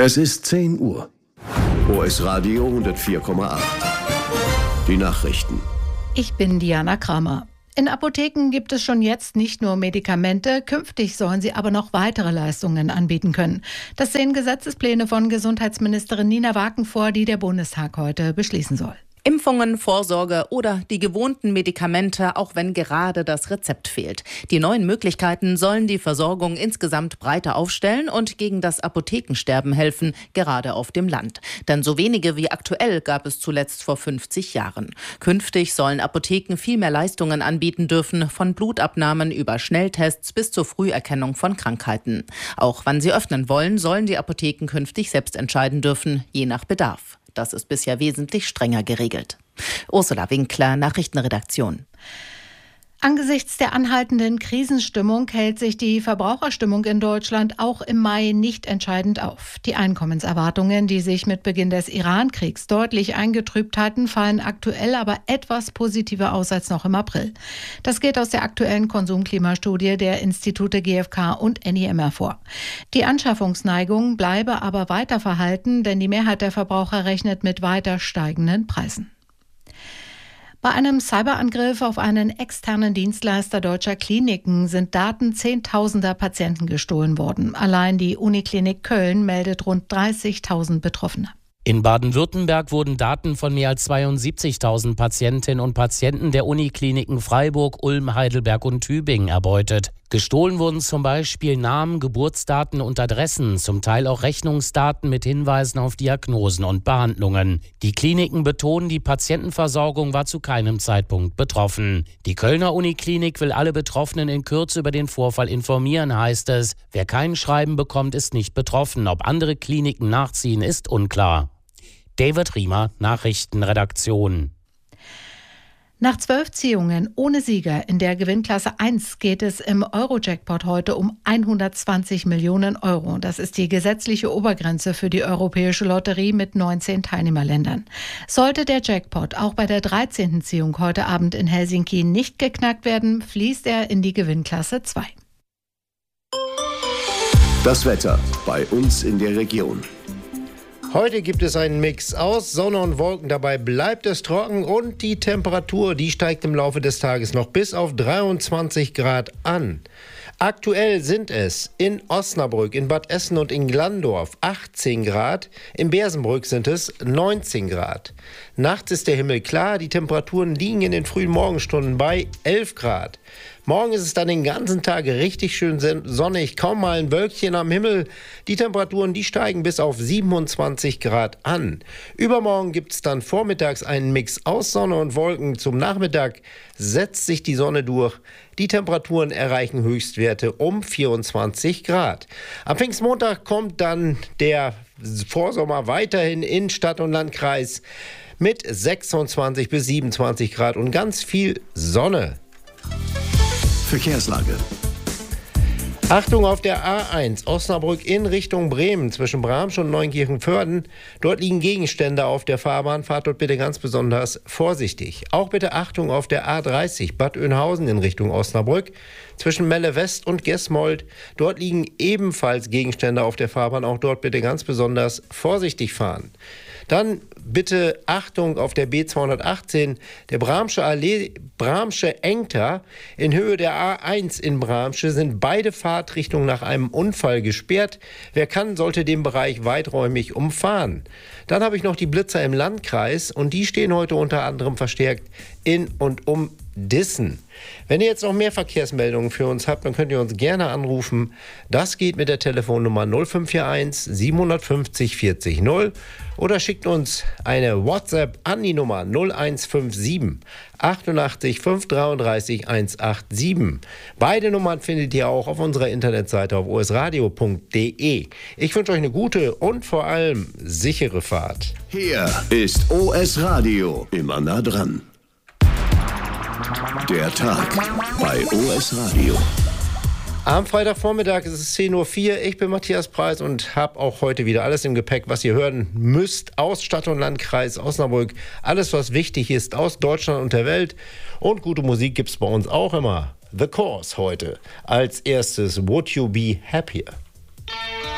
Es ist 10 Uhr. OS Radio 104,8. Die Nachrichten. Ich bin Diana Kramer. In Apotheken gibt es schon jetzt nicht nur Medikamente, künftig sollen sie aber noch weitere Leistungen anbieten können. Das sehen Gesetzespläne von Gesundheitsministerin Nina Waken vor, die der Bundestag heute beschließen soll. Impfungen, Vorsorge oder die gewohnten Medikamente, auch wenn gerade das Rezept fehlt. Die neuen Möglichkeiten sollen die Versorgung insgesamt breiter aufstellen und gegen das Apothekensterben helfen, gerade auf dem Land. Denn so wenige wie aktuell gab es zuletzt vor 50 Jahren. Künftig sollen Apotheken viel mehr Leistungen anbieten dürfen, von Blutabnahmen über Schnelltests bis zur Früherkennung von Krankheiten. Auch wann sie öffnen wollen, sollen die Apotheken künftig selbst entscheiden dürfen, je nach Bedarf. Das ist bisher wesentlich strenger geregelt. Ursula Winkler, Nachrichtenredaktion. Angesichts der anhaltenden Krisenstimmung hält sich die Verbraucherstimmung in Deutschland auch im Mai nicht entscheidend auf. Die Einkommenserwartungen, die sich mit Beginn des Iran-Kriegs deutlich eingetrübt hatten, fallen aktuell aber etwas positiver aus als noch im April. Das geht aus der aktuellen Konsumklimastudie der Institute GfK und NIM hervor. Die Anschaffungsneigung bleibe aber weiter verhalten, denn die Mehrheit der Verbraucher rechnet mit weiter steigenden Preisen. Bei einem Cyberangriff auf einen externen Dienstleister deutscher Kliniken sind Daten zehntausender Patienten gestohlen worden. Allein die Uniklinik Köln meldet rund 30.000 Betroffene. In Baden-Württemberg wurden Daten von mehr als 72.000 Patientinnen und Patienten der Unikliniken Freiburg, Ulm, Heidelberg und Tübingen erbeutet. Gestohlen wurden zum Beispiel Namen, Geburtsdaten und Adressen, zum Teil auch Rechnungsdaten mit Hinweisen auf Diagnosen und Behandlungen. Die Kliniken betonen, die Patientenversorgung war zu keinem Zeitpunkt betroffen. Die Kölner Uniklinik will alle Betroffenen in Kürze über den Vorfall informieren, heißt es. Wer kein Schreiben bekommt, ist nicht betroffen. Ob andere Kliniken nachziehen, ist unklar. David Riemer, Nachrichtenredaktion. Nach 12 Ziehungen ohne Sieger in der Gewinnklasse 1 geht es im Euro-Jackpot heute um 120 Millionen Euro. Das ist die gesetzliche Obergrenze für die Europäische Lotterie mit 19 Teilnehmerländern. Sollte der Jackpot auch bei der 13. Ziehung heute Abend in Helsinki nicht geknackt werden, fließt er in die Gewinnklasse 2. Das Wetter bei uns in der Region. Heute gibt es einen Mix aus Sonne und Wolken, dabei bleibt es trocken und die Temperatur, die steigt im Laufe des Tages noch bis auf 23 Grad an. Aktuell sind es in Osnabrück, in Bad Essen und in Glandorf 18 Grad, in Bersenbrück sind es 19 Grad. Nachts ist der Himmel klar, die Temperaturen liegen in den frühen Morgenstunden bei 11 Grad. Morgen ist es dann den ganzen Tag richtig schön sonnig, kaum mal ein Wölkchen am Himmel. Die Temperaturen, die steigen bis auf 27 Grad an. Übermorgen gibt es dann vormittags einen Mix aus Sonne und Wolken. Zum Nachmittag setzt sich die Sonne durch. Die Temperaturen erreichen Höchstwerte um 24 Grad. Am Pfingstmontag kommt dann der Vorsommer weiterhin in Stadt und Landkreis mit 26 bis 27 Grad und ganz viel Sonne. Verkehrslage. Achtung auf der A1 Osnabrück in Richtung Bremen zwischen Bramsche und Neunkirchen-Vörden. Dort liegen Gegenstände auf der Fahrbahn. Fahrt dort bitte ganz besonders vorsichtig. Auch bitte Achtung auf der A30 Bad Oeynhausen in Richtung Osnabrück zwischen Melle West und Gesmold. Dort liegen ebenfalls Gegenstände auf der Fahrbahn. Auch dort bitte ganz besonders vorsichtig fahren. Dann bitte Achtung auf der B218, der Bramsche Allee, Bramsche-Engter. In Höhe der A1 in Bramsche sind beide Fahrtrichtungen nach einem Unfall gesperrt. Wer kann, sollte den Bereich weiträumig umfahren. Dann habe ich noch die Blitzer im Landkreis und die stehen heute unter anderem verstärkt in und um Dissen. Wenn ihr jetzt noch mehr Verkehrsmeldungen für uns habt, dann könnt ihr uns gerne anrufen. Das geht mit der Telefonnummer 0541 750 40 0 oder schickt uns eine WhatsApp an die Nummer 0157 88 533 187. Beide Nummern findet ihr auch auf unserer Internetseite auf osradio.de. Ich wünsche euch eine gute und vor allem sichere Fahrt. Hier ist OS Radio, immer nah dran. Der Tag bei OS Radio. Am Freitagvormittag ist es 10.04 Uhr. Ich bin Matthias Preis und habe auch heute wieder alles im Gepäck, was ihr hören müsst aus Stadt und Landkreis Osnabrück. Alles, was wichtig ist aus Deutschland und der Welt. Und gute Musik gibt es bei uns auch immer. The Course heute. Als erstes Would You Be Happier?